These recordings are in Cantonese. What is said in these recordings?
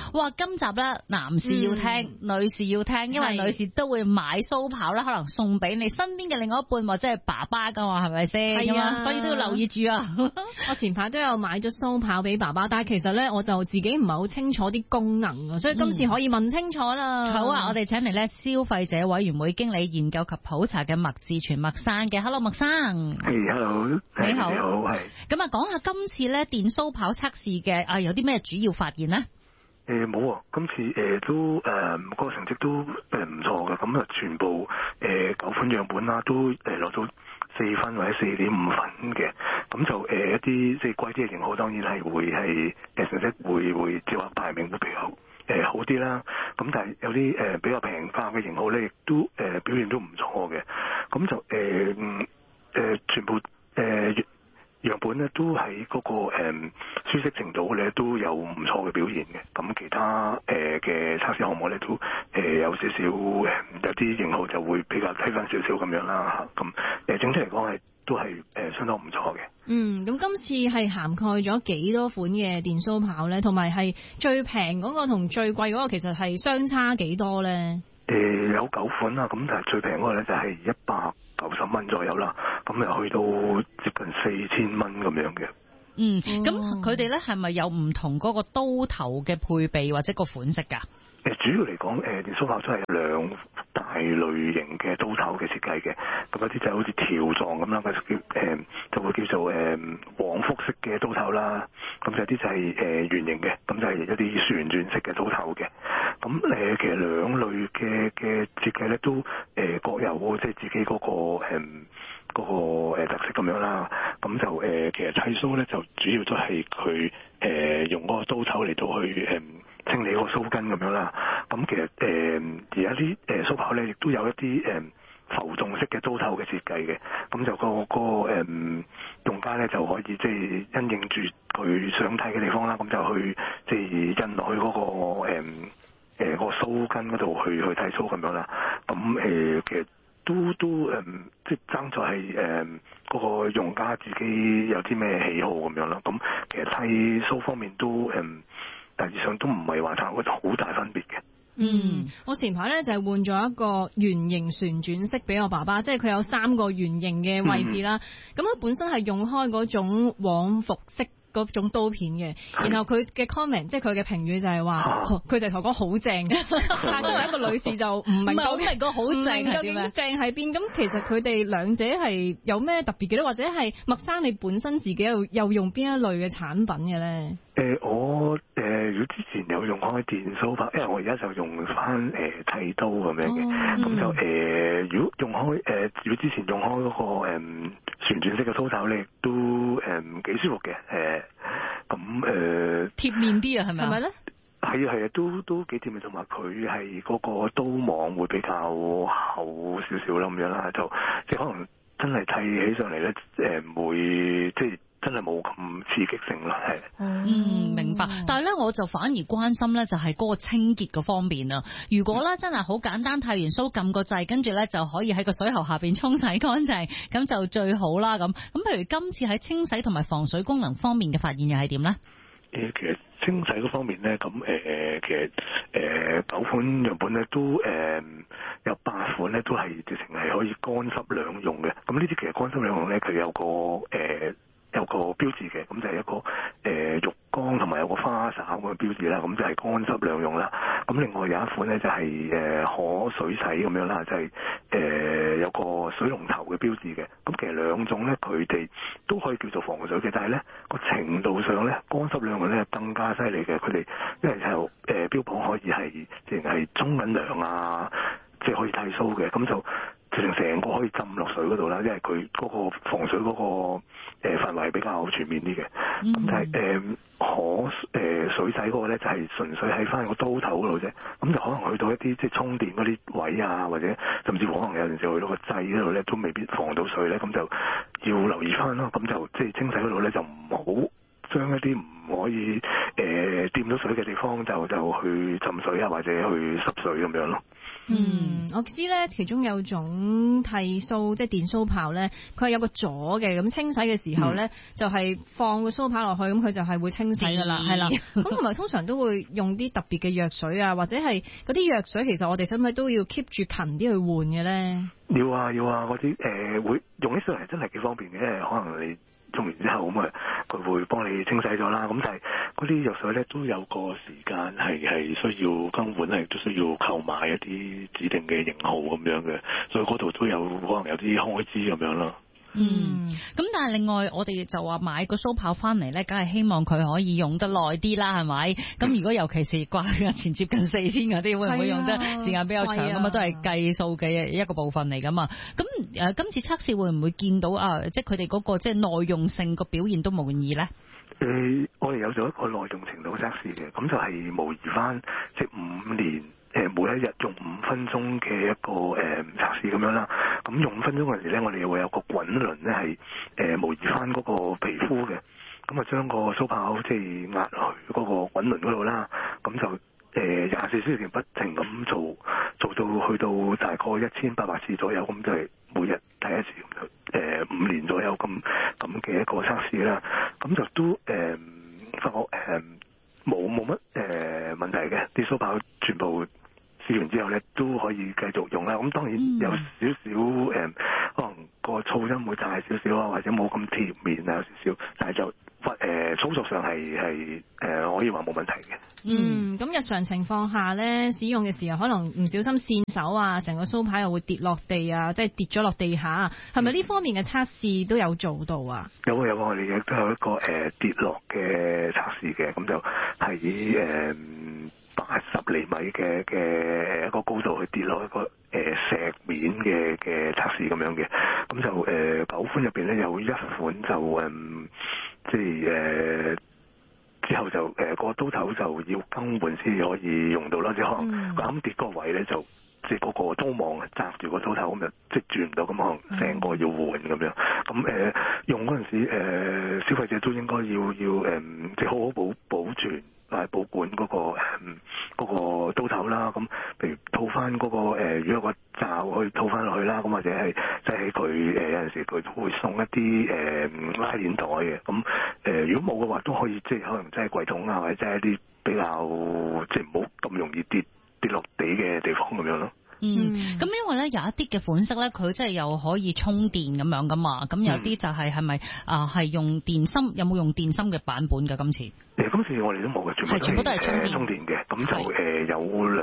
哇，今集咧男士要聽，女士要聽，因為女士都會買鬚刨啦，可能送俾你身邊嘅另外一半或者係爸爸噶嘛，係咪先？係啊，所以都要留意住啊。 我前排都有買咗鬚刨俾爸爸，但係其實咧我就自己唔係好清楚啲功能啊，所以今次可以問清楚啦。 好啊，我哋請嚟咧消費者委員會經理研究及普查嘅麥志全麥生嘅 ，Hello 麥生。 Hello， 你好， 係。 咁啊，講下今次咧電鬚刨測試嘅有啲咩主要發現咧？ 冇啊，今次都個成績都唔錯嘅，咁啊全部9款樣本啦，都攞到4分或者4.5分嘅，咁就一啲即係貴啲嘅型號，當然係會係成績會即係話排名會比較好啲啦。咁但係有啲比較平價嘅型號咧，亦都表現都唔錯嘅。咁就全部樣本咧都喺嗰個舒適程度咧都有唔錯嘅表現嘅。咁其他嘅測試項目咧都有少少有啲型號就會比較低分少少咁樣啦。咁整體嚟講都係相當唔錯嘅。 咁今次係涵蓋咗幾多款嘅電鬚刨咧？同埋係最平嗰個同最貴嗰個其實係相差幾多咧？ 有9款啦，咁但係最平嗰個咧就係190蚊左右啦，咁又去到接近4000蚊咁樣嘅。 咁佢哋咧係咪有唔同嗰個刀頭嘅配備或者個款式㗎？ 主要嚟講，電鬚刨都係兩大類型嘅刀頭嘅設計嘅，咁有啲就好似條狀咁啦，就會叫做往復式嘅刀頭啦，咁有啲就係圓形嘅，咁就係一啲旋轉式嘅刀頭嘅。咁其實兩類嘅設計咧都各有即係自己嗰個特色咁樣啦。咁就其實剃鬚咧就主要都係佢用嗰個刀頭嚟到去清理嗰個鬚根咁樣啦。咁其實而家啲鬚刨咧亦都有一啲浮動式嘅刀頭嘅設計嘅。咁就個用家咧就可以即係因應住佢想睇嘅地方啦，咁就去即係印落去嗰個鬚根嗰度去剃鬚咁樣啦。咁其實都即係爭在係嗰個用家自己有啲咩喜好咁樣啦。咁其實剃鬚方面都大致上都唔係話差好大分別嘅。 我前排咧就係換咗一個圓形旋轉式俾我爸爸，即係佢有3個圓形嘅位置啦。咁佢本身係用開嗰種往復式嗰種刀片嘅，然後佢嘅 comment 即係佢嘅評語就係話，佢就同我講好正，但係作為一個女士就唔明究竟個好正係點咧？正喺邊？咁其實佢哋兩者係有咩特別嘅咧？或者係麥生你本身自己又用邊一類嘅產品嘅咧？ 我如果之前有用開電鬚刨，因為我而家就用翻剃刀咁樣嘅，咁就如果用開如果之前用開嗰個旋轉式嘅鬚頭咧，都幾舒服嘅，咁貼面啲啊，係咪啊？係咪咧？ 係啊，都幾貼面，同埋佢係嗰個刀網會比較厚少少啦，咁樣啦，就即係可能真係剃起上嚟咧，唔會即係。真係冇咁刺激性啦，係。 明白。但係咧，我就反而關心咧，就係嗰個清潔嘅方面啊。如果咧真係好簡單，剃完鬚撳個掣，跟住咧就可以喺個水喉下邊沖洗乾淨，咁就最好啦。咁譬如今次喺清洗同埋防水功能方面嘅發現又係點咧？ 其實清洗嗰方面咧，咁其實9款樣本咧都有8款咧都係直情係可以乾濕兩用嘅。咁呢啲其實乾濕兩用咧，佢有個標誌嘅，咁就係一個浴缸同埋有個花灑咁嘅標誌啦，咁就係乾濕兩用啦。咁另外有一款咧就係可水洗咁樣啦，就係有個水龍頭嘅標誌嘅。咁其實兩種咧佢哋都可以叫做防水嘅，但係咧個程度上咧乾濕兩用咧更加犀利嘅。佢哋因為就標榜可以係淨係沖緊涼啊，即係可以剃鬚嘅，咁就成個可以浸落水嗰度啦，因為佢嗰個防水嗰個範圍比較全面啲嘅。咁但係可水洗嗰個咧就係純粹喺翻個刀頭嗰度啫。咁就可能去到一啲即係充電嗰啲位啊，或者甚至乎可能有陣時去到個掣嗰度咧都未必防到水咧，咁就要留意翻咯。咁就即係清洗嗰度咧就唔好將一啲唔可以掂到水嘅地方就去浸水啊，或者去濕水咁樣咯。 我知咧，其中有種剃鬚即係電鬚刨咧，佢係有個咗嘅，咁清洗嘅時候咧，就係放個鬚刨落去，咁佢就係會清洗噶啦，係啦。咁同埋通常都會用啲特別嘅藥水啊，或者係嗰啲藥水，其實我哋使唔使都要 keep 住勤啲去換嘅咧？ 要啊，嗰啲會用起上嚟真係幾方便嘅，因為可能你種完之後咁啊，佢會幫你清洗咗啦。咁但係嗰啲藥水咧都有個時間係需要更換，係都需要購買一啲指定嘅型號咁樣嘅，所以嗰度都有可能有啲開支咁樣咯。 咁但係另外我哋就話買個鬚刨翻嚟咧，梗係希望佢可以用得耐啲啦，係咪？咁如果尤其是掛價錢接近4000嗰啲，會唔會用得時間比較長咁啊？都係計數嘅一個部分嚟噶嘛。咁今次測試會唔會見到即係佢哋嗰個即係耐用性個表現都滿意咧？ 我哋有做一個耐用程度測試嘅，咁就係模擬翻即係5年。每一日用5分鐘嘅一個測試咁樣啦，咁用5分鐘嗰陣時咧，我哋又會有個滾輪咧係模擬翻嗰個皮膚嘅，咁啊將個鬚刨即係壓落去嗰個滾輪嗰度啦，咁就24小時不停咁做到去到大概1800次左右，咁就係每日第一次咁就5年左右咁嘅一個測試啦，咁就都發覺冇乜問題嘅，啲鬚刨全部試完之後咧都可以繼續用啦。咁當然有少少可能個噪音會大少少啊，或者冇咁貼面啊，有少少，但係就操作上係可以話冇問題嘅。 咁日常情況下咧，使用嘅時候可能唔小心跣手啊，成個鬚刨又會跌落地啊，即係跌咗落地下，係咪呢方面嘅測試都有做到啊？ 有啊，我哋亦都有一個跌落嘅測試嘅，咁就係80厘米嘅一個高度去跌落一個石面嘅測試咁樣嘅，咁就9款入邊咧有1款就即係之後就個刀頭就要更換先可以用到啦，即係可能啱跌嗰個位咧就即係嗰個刀網紮住個刀頭咁就即係轉唔到，咁可能成個要換咁樣。咁用嗰陣時消費者都應該要即係好好保存。保管嗰個刀頭啦，咁譬如套翻嗰個如果個罩可以套翻落去啦，咁或者係即係佢有陣時佢都會送一啲拉鏈袋嘅，咁如果冇嘅話都可以即係可能即係櫃桶啊，或者係一啲比較即係唔好咁容易跌落地嘅地方咁樣咯。 咁因為咧有一啲嘅款式咧，佢真係又可以充電咁樣噶嘛，咁有啲就係咪係用電芯？有冇用電芯嘅版本㗎？今次今次我哋都冇嘅，全部都係充電嘅。咁就有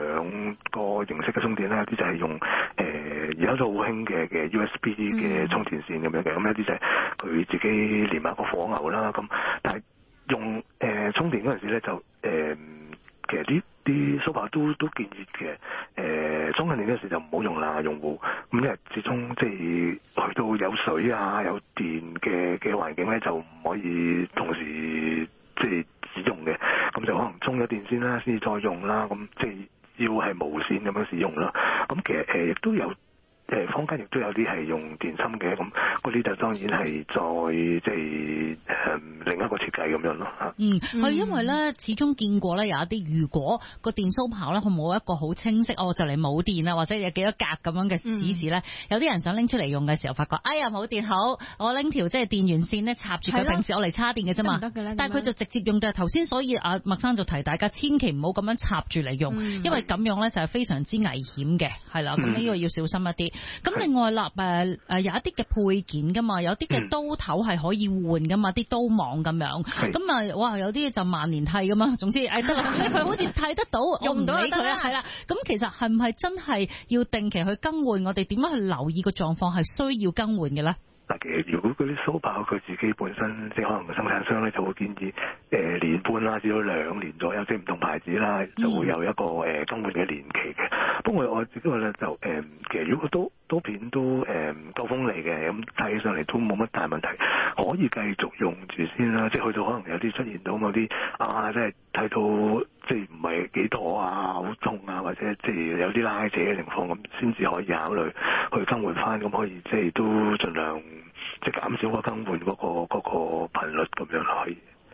2個形式嘅充電啦，有啲就係用而家都好興嘅USB 嘅充電線咁樣嘅，咁有啲就係佢自己連埋個火牛啦。咁但係用充電嗰陣時咧就其實啲鬚刨都建議嘅充緊電嗰時就唔好用啦，用戶咁因為始終即係去到有水啊有電嘅環境咧，就唔可以同時即係使用嘅，咁就可能充咗電先啦，先至再用啦，咁即係要係無線咁樣使用啦。咁其實亦都有坊間亦都有啲係用電芯嘅，咁嗰啲就當然係再即係另一個設計咁樣咯嚇。 係因為咧，始終見過咧有一啲，如果個電鬚刨咧佢冇一個好清晰，就嚟冇電啦，或者有幾多格咁樣嘅指示咧，有啲人想拎出嚟用嘅時候，發覺哎呀冇電，好我拎條即係電源線咧插住佢，平時我嚟叉電嘅啫嘛，但係佢就直接用到頭先，所以阿麥生就提大家千祈唔好咁樣插住嚟用，因為咁樣咧就係非常之危險嘅，係啦，咁呢個要小心一啲。咁另外有一啲嘅配件噶嘛，有啲嘅刀頭係可以換噶嘛，啲刀網咁樣。咁哇有啲就萬年剃噶嘛，總之得啦，佢好似剃得到，用唔到佢啦，係啦。咁其實係唔係真係要定期去更換？我哋點樣去留意個狀況係需要更換嘅咧？ 嗱，其實如果嗰啲鬚刨佢自己本身即係可能生產商咧就會建議年半啦至到2年左右，即係唔同牌子啦就會有一個更換嘅年期嘅。不過我自己話咧就其實如果刀片都夠鋒利嘅，咁睇起上嚟都冇乜大問題，可以繼續用住先啦。即係去到可能有啲出現到某啲即係睇到即係唔係幾妥啊，好痛啊，或者即係有啲拉扯嘅情況，咁先至可以考慮去更換翻，咁可以即係都盡量即係減少個更換嗰個頻率咁樣可以。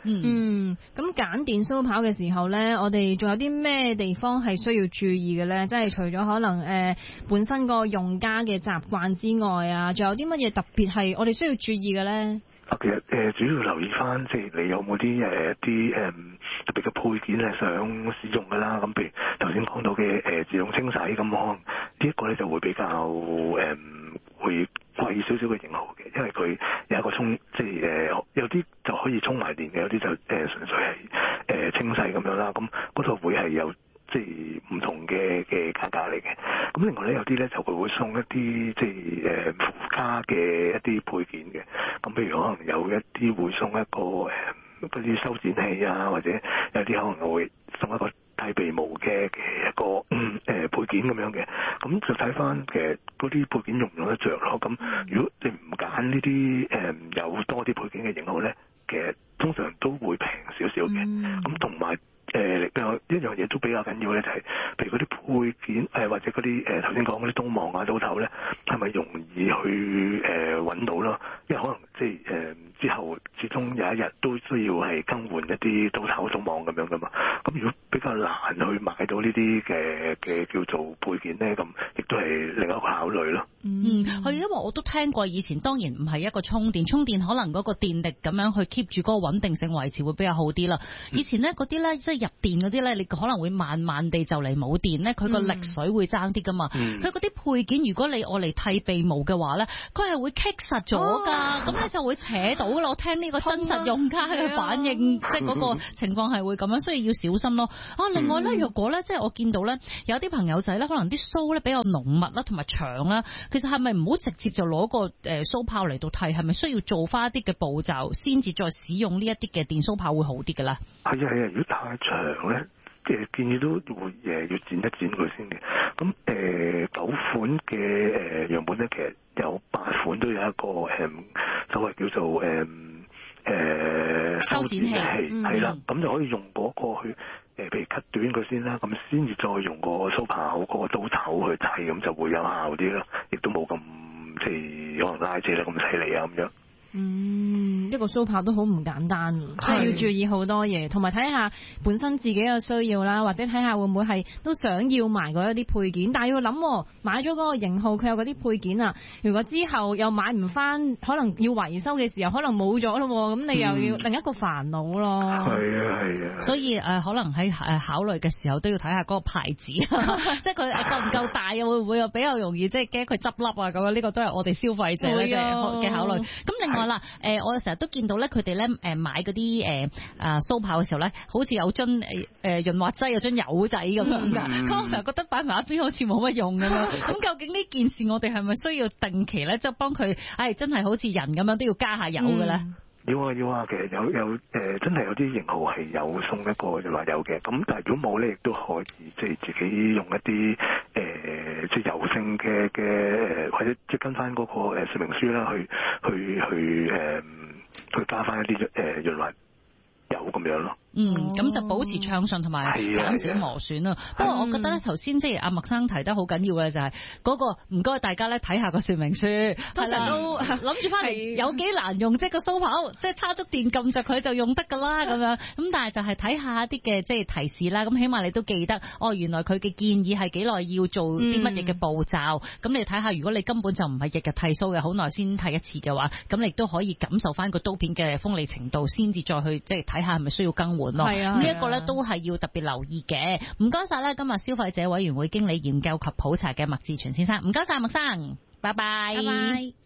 咁揀電鬚刨嘅時候咧，我哋仲有啲咩地方係需要注意嘅咧？即係除咗可能本身個用家嘅習慣之外啊，仲有啲乜嘢特別係我哋需要注意嘅咧？ 其實主要留意翻，即係你有冇啲特別嘅配件係想使用㗎啦。咁譬如頭先講到嘅自動清洗，咁可能呢一個咧就會比較會貴少少嘅型號嘅，因為佢有一個沖，即係有啲就可以沖埋電嘅，有啲就純粹係清洗咁樣啦。咁嗰度會係有即係唔同嘅價格嚟嘅。咁另外咧有啲咧就佢會送一啲即係附加嘅一啲配件嘅。咁譬如可能有一啲會送一個嗰啲修剪器啊，或者有啲可能會送一個剃鼻毛嘅一個配件咁樣嘅。咁就睇翻嘅嗰啲配件用唔用得着咯。咁如果你唔揀呢啲有多啲配件嘅型號咧，其實通常都會平少少嘅。咁同埋一樣嘢都比較緊要咧，就係譬如嗰啲配件或者嗰啲頭先講嗰啲刀網啊刀頭咧，係咪容易去揾到咯？因為可能即係之後始終有一日都需要係更換一啲刀頭刀網咁樣噶嘛。咁如果比較難去買到呢啲嘅叫做配件咧，咁亦都係另一個考慮咯。 係因為我都聽過以前，當然唔係一個充電可能嗰個電力咁樣去 keep 住嗰個穩定性維持會比較好啲啦。以前咧嗰啲咧即係入電嗰啲咧，你可能會慢慢地就嚟冇電咧，佢個力水會爭啲噶嘛。佢嗰啲配件如果你愛嚟剃鼻毛嘅話咧，佢係會棘實咗㗎，咁你就會扯到啦。我聽呢個真實用家嘅反應，即係嗰個情況係會咁樣，所以要小心咯。另外咧，若果咧即係我見到咧有啲朋友仔咧，可能啲鬚咧比較濃密啦，同埋長啦，其實係咪唔好直接就攞個鬚刨嚟到剃？係咪需要做翻一啲嘅步驟，先至再使用呢一啲嘅電鬚刨會好啲嘅咧？ 係啊，如果太長咧，建議都會要剪一剪佢先嘅。咁9款嘅樣本咧，其實有8款都有一個所謂叫做修剪器，係啦，咁就可以用嗰個去譬如 cut 短佢先啦，咁先至再用個鬚刨嗰個刀頭去剃，咁就會有效啲咯，亦都冇咁即係可能拉扯得咁犀利啊咁樣。 一個鬚刨都好唔簡單，即係要注意好多嘢，同埋睇下本身自己嘅需要啦，或者睇下會唔會係都想要埋嗰一啲配件，但係要諗買咗嗰個型號，佢有嗰啲配件啊，如果之後又買唔翻，可能要維修嘅時候可能冇咗咯，咁你又要另一個煩惱咯。係啊， 所以可能喺考慮嘅時候都要睇下嗰個牌子，即係佢夠唔夠大，又會唔會又比較容易即係驚佢執笠啊咁樣？呢個都係我哋消費者嘅考慮。咁另外啦，我成日都見到咧，佢哋咧買嗰啲鬚刨嘅時候咧，好似有樽潤滑劑，有樽油仔咁樣㗎。我成日覺得擺埋一邊好似冇乜用咁樣。咁究竟呢件事我哋係咪需要定期咧，即係幫佢真係好似人咁樣都要加下油嘅咧？ 要啊，其實有真係有啲型號係有送一個潤滑油嘅。咁但係如果冇咧，亦都可以即係自己用一啲即係油性嘅或者即係跟翻嗰個說明書啦，去加翻一啲潤滑油咁樣咯。 咁就保持暢順同埋減少磨損啊。不過我覺得咧，頭先即係阿麥生提得好緊要嘅就係嗰個唔該大家咧睇下個說明書，通常都諗住翻嚟有幾難用，即係個鬚刨即係叉足電撳着佢就用得噶啦咁樣。咁但係就係睇下一啲嘅即係提示啦。咁起碼你都記得原來佢嘅建議係幾耐要做啲乜嘢嘅步驟。咁你睇下，如果你根本就唔係日日剃鬚嘅，好耐先剃一次嘅話，咁你都可以感受翻個刀片嘅鋒利程度，先至再去即係睇下係咪需要更換。係啊，呢一個咧都係要特別留意嘅。唔該晒咧，今日消費者委員會經理研究及普查嘅麥志全先生，唔該晒麥生，拜拜。拜拜。